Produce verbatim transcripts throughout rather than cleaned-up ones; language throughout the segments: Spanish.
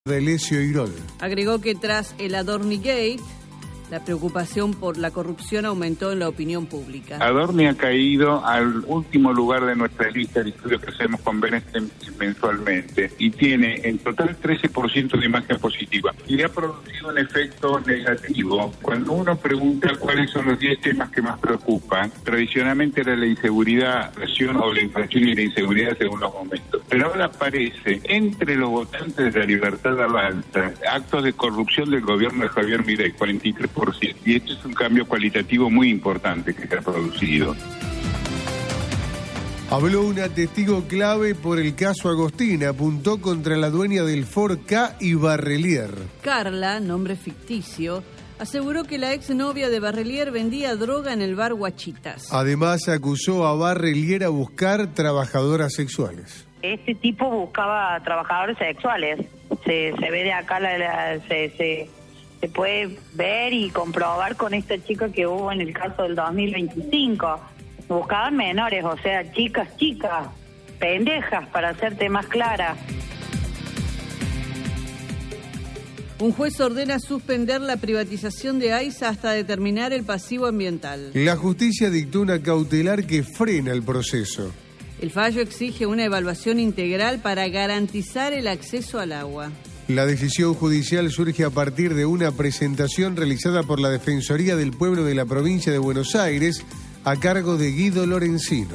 de Elesio Irol. Agregó que tras el Adornigate, la preocupación por la corrupción aumentó en la opinión pública. Adorni ha caído al último lugar de nuestra lista de estudios que hacemos con Benetton mensualmente y tiene en total trece por ciento de imagen positiva. Y ha producido un efecto negativo. Cuando uno pregunta cuáles son los diez temas que más preocupan, tradicionalmente era la inseguridad, la inflación o la inflación y la inseguridad según los momentos. Pero ahora aparece entre los votantes de la Libertad Avanza actos de corrupción del gobierno de Javier Milei, cuarenta y tres por ciento. Y esto es un cambio cualitativo muy importante que se ha producido. Habló una testigo clave por el caso Agostina, apuntó contra la dueña del Ford Ka y Barrelier. Carla, nombre ficticio, aseguró que la exnovia de Barrelier vendía droga en el bar Guachitas. Además acusó a Barrelier a buscar trabajadoras sexuales. Este tipo buscaba trabajadores sexuales. Se, se ve de acá, la, la, se... se... se puede ver y comprobar con esta chica que hubo en el caso del dos mil veinticinco. Buscaban menores, o sea, chicas, chicas, pendejas, para hacerte más clara. Un juez ordena suspender la privatización de AISA hasta determinar el pasivo ambiental. La justicia dictó una cautelar que frena el proceso. El fallo exige una evaluación integral para garantizar el acceso al agua. La decisión judicial surge a partir de una presentación realizada por la Defensoría del Pueblo de la provincia de Buenos Aires a cargo de Guido Lorenzino.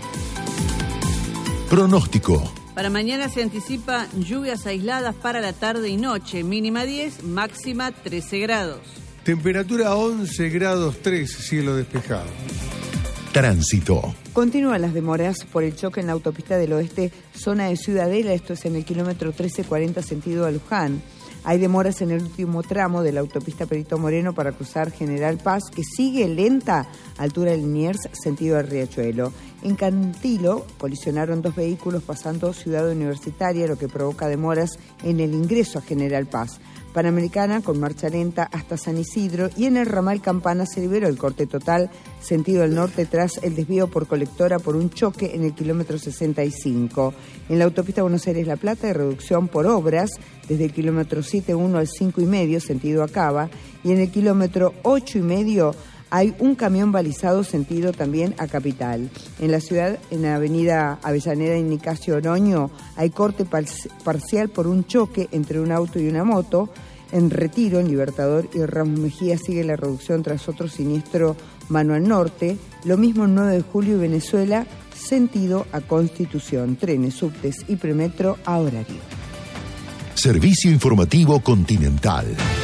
Pronóstico. Para mañana se anticipa lluvias aisladas para la tarde y noche, mínima diez, máxima trece grados. Temperatura once grados tres, cielo despejado. Tránsito. Continúan las demoras por el choque en la autopista del oeste, zona de Ciudadela, esto es en el kilómetro trece cuarenta sentido a Luján. Hay demoras en el último tramo de la autopista Perito Moreno para cruzar General Paz, que sigue lenta, altura del Liniers, sentido al Riachuelo. En Cantilo colisionaron dos vehículos pasando Ciudad Universitaria, lo que provoca demoras en el ingreso a General Paz. Panamericana con marcha lenta hasta San Isidro y en el ramal Campana se liberó el corte total sentido al norte tras el desvío por Colectora por un choque en el kilómetro sesenta y cinco. En la autopista Buenos Aires-La Plata hay reducción por obras desde el kilómetro siete uno al cinco y medio sentido a Cava y en el kilómetro ocho y medio hay un camión balizado sentido también a Capital. En la ciudad, en la avenida Avellaneda y Nicasio Oroño, hay corte par- parcial por un choque entre un auto y una moto. En Retiro, en Libertador y Ramos Mejía sigue la reducción tras otro siniestro mano al norte. Lo mismo en nueve de julio y Venezuela, sentido a Constitución. Trenes, subtes y premetro a horario. Servicio Informativo Continental.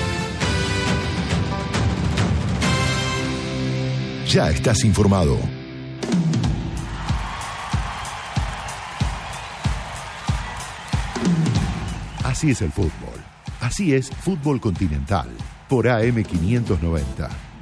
Ya estás informado. Así es el fútbol. Así es Fútbol Continental. Por A M quinientos noventa.